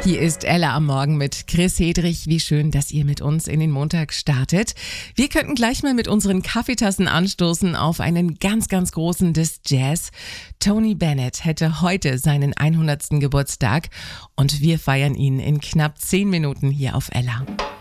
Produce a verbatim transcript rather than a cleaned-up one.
Hier ist Ella am Morgen mit Chris Hedrich. Wie schön, dass ihr mit uns in den Montag startet. Wir könnten gleich mal mit unseren Kaffeetassen anstoßen auf einen ganz, ganz großen des Jazz. Tony Bennett hätte heute seinen hundertsten Geburtstag und wir feiern ihn in knapp zehn Minuten hier auf Ella.